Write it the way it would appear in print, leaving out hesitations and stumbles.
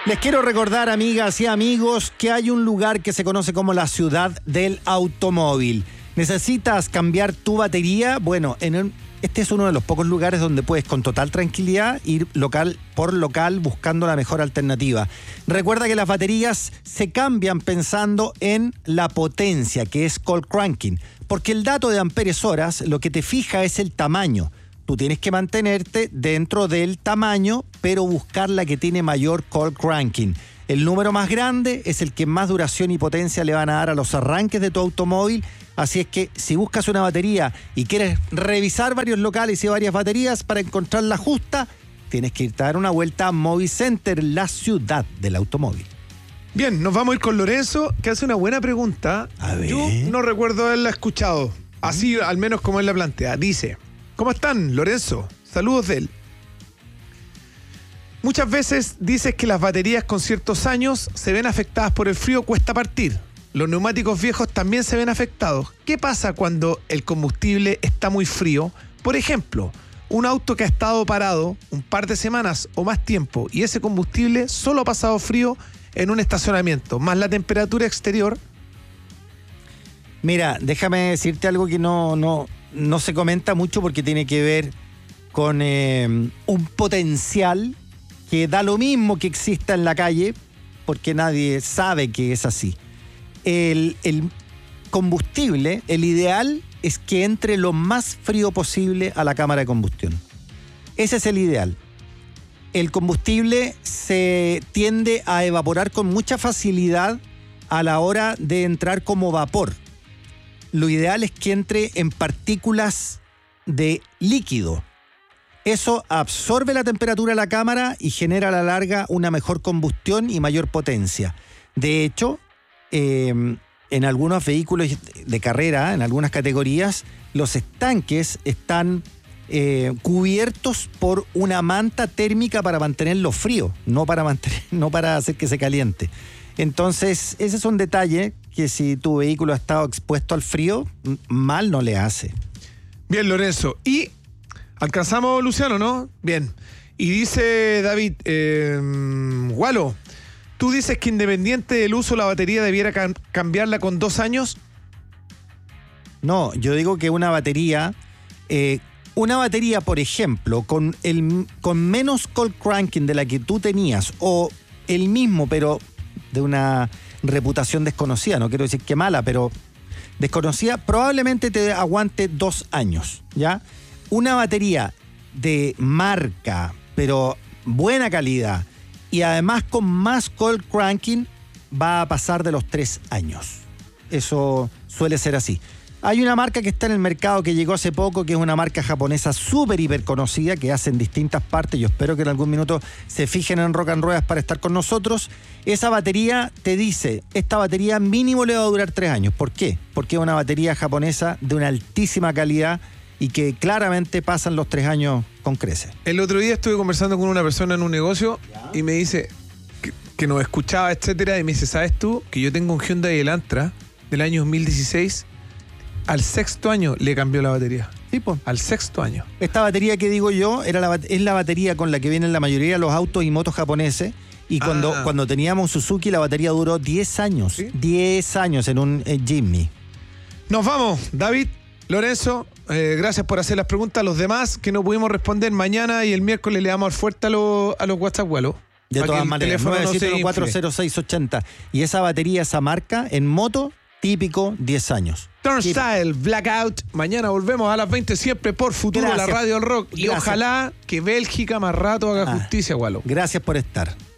Les quiero recordar, amigas y amigos, que hay un lugar que se conoce como la ciudad del automóvil. ¿Necesitas cambiar tu batería? Bueno, este es uno de los pocos lugares donde puedes con total tranquilidad ir local por local buscando la mejor alternativa. Recuerda que las baterías se cambian pensando en la potencia, que es cold cranking, porque el dato de amperes horas lo que te fija es el tamaño. Tú tienes que mantenerte dentro del tamaño, pero buscar la que tiene mayor cold cranking. El número más grande es el que más duración y potencia le van a dar a los arranques de tu automóvil. Así es que si buscas una batería y quieres revisar varios locales y varias baterías para encontrar la justa, tienes que irte a dar una vuelta a Movicenter, la ciudad del automóvil. Bien, nos vamos a ir con Lorenzo, que hace una buena pregunta. A ver. Yo no recuerdo haberla escuchado, así al menos como él la plantea. Dice: ¿cómo están, Lorenzo? Saludos de él. Muchas veces dices que las baterías con ciertos años se ven afectadas por el frío, cuesta partir. Los neumáticos viejos también se ven afectados. ¿Qué pasa cuando el combustible está muy frío? Por ejemplo, un auto que ha estado parado un par de semanas o más tiempo y ese combustible solo ha pasado frío en un estacionamiento, más la temperatura exterior. Mira, déjame decirte algo que no se comenta mucho porque tiene que ver con un potencial que da lo mismo que exista en la calle, porque nadie sabe que es así. El combustible, el ideal es que entre lo más frío posible a la cámara de combustión. Ese es el ideal. El combustible se tiende a evaporar con mucha facilidad a la hora de entrar como vapor. Lo ideal es que entre en partículas de líquido. Eso absorbe la temperatura de la cámara y genera a la larga una mejor combustión y mayor potencia. De hecho, en algunos vehículos de carrera, en algunas categorías, los estanques están cubiertos por una manta térmica para mantenerlo frío, no para hacer que se caliente. Entonces, ese es un detalle que si tu vehículo ha estado expuesto al frío, mal no le hace. Bien, Lorenzo. Y alcanzamos, Luciano, ¿no? Bien. Y dice David, Walo, ¿tú dices que independiente del uso la batería debiera cambiarla con 2 años? No, yo digo que una batería, por ejemplo, con menos cold cranking de la que tú tenías, o el mismo, pero de una reputación desconocida, no quiero decir que mala, pero desconocida, probablemente te aguante 2 años, ¿ya? Una batería de marca, pero buena calidad, y además con más cold cranking, va a pasar de los 3 años. Eso suele ser así. Hay una marca que está en el mercado que llegó hace poco, que es una marca japonesa súper hiper conocida, que hace en distintas partes. Yo espero que en algún minuto se fijen en Rock and Ruedas para estar con nosotros. Esa batería te dice, esta batería mínimo le va a durar 3 años. ¿Por qué? Porque es una batería japonesa de una altísima calidad y que claramente pasan los 3 años con creces. El otro día estuve conversando con una persona en un negocio y me dice que nos escuchaba, etcétera, y me dice, ¿sabes tú que yo tengo un Hyundai Elantra del año 2016? Al 6º año le cambió la batería. Sí, pues. Al 6º año. Esta batería que digo yo es la batería con la que vienen la mayoría de los autos y motos japoneses. Y cuando teníamos un Suzuki, la batería duró 10 años. ¿Sí? 10 años en un Jimny. Nos vamos, David, Lorenzo. Gracias por hacer las preguntas. A los demás que no pudimos responder, mañana y el miércoles le damos fuerte a los WhatsApp, Walo. De todas maneras, 971-40680. Y esa batería, esa marca, en moto, típico 10 años. Turnstile, Blackout. Mañana volvemos a las 20 siempre por Futuro, la radio del rock. Y ojalá que Bélgica más rato haga justicia, Walo. Gracias por estar.